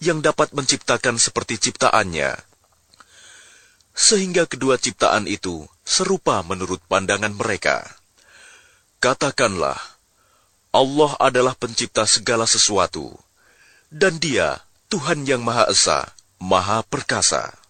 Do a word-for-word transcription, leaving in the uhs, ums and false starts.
yang dapat menciptakan seperti ciptaannya. Sehingga kedua ciptaan itu serupa menurut pandangan mereka. Katakanlah, Allah adalah pencipta segala sesuatu, dan Dia Tuhan yang Maha Esa, Maha Perkasa.